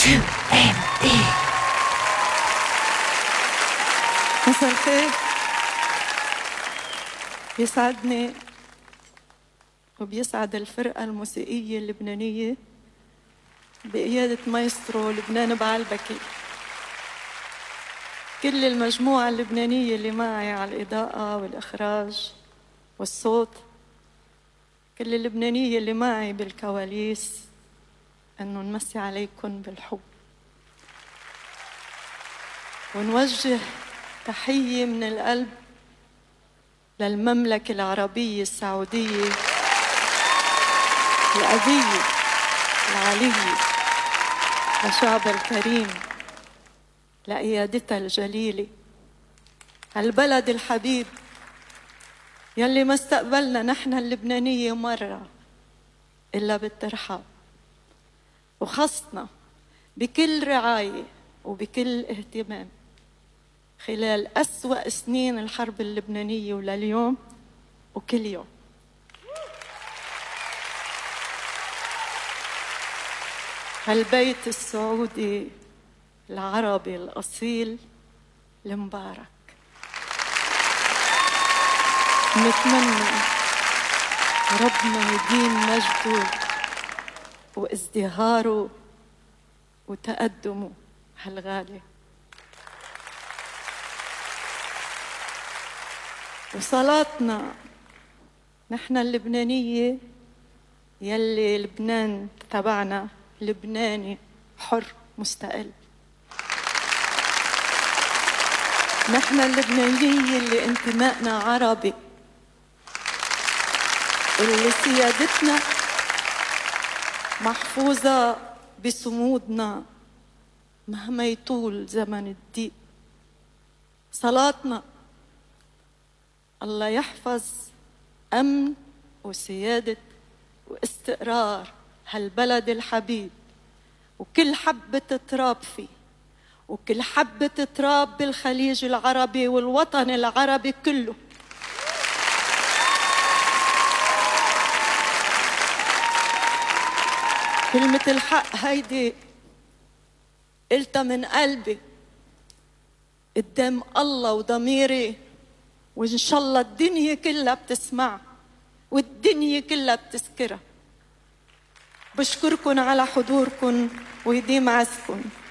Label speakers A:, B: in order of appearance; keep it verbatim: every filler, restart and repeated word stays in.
A: كيو ام دي.
B: مساء الخير. بيسعدني وبيسعد الفرقة الموسيقية اللبنانية بقيادة مايسترو لبنان بعلبكي، كل المجموعة اللبنانية اللي معي على الإضاءة والإخراج والصوت، كل اللبنانية اللي معي بالكواليس، أنه نمسي عليكم بالحب ونوجه تحية من القلب للمملكة العربية السعودية الأبية العلية، لشعبها الكريم، لقيادتها الجليلة، هالبلد الحبيب يلي ما استقبلنا نحن اللبنانية مرة إلا بالترحاب، وخصنا بكل رعاية وبكل اهتمام خلال أسوأ سنين الحرب اللبنانية ولليوم وكل يوم. هالبيت السعودي العربي الأصيل المبارك، نتمنى ربنا يديم مجده وازدهاره وتقدمه هالغالي. وصلاتنا نحن اللبنانية يلي لبنان تبعنا لبناني حر مستقل، نحن اللبنانية اللي انتمائنا عربي، اللي سيادتنا محفوظة بصمودنا مهما يطول زمن الضيق. صلاتنا الله يحفظ أمن وسيادة واستقرار هالبلد الحبيب، وكل حبة تراب فيه، وكل حبة تراب بالخليج العربي والوطن العربي كله. كلمة الحق هيدي قلتها من قلبي قدام الله وضميري، وإن شاء الله الدنيا كلها بتسمع والدنيا كلها بتذكرها. بشكركن على حضوركن ويديم عزكن.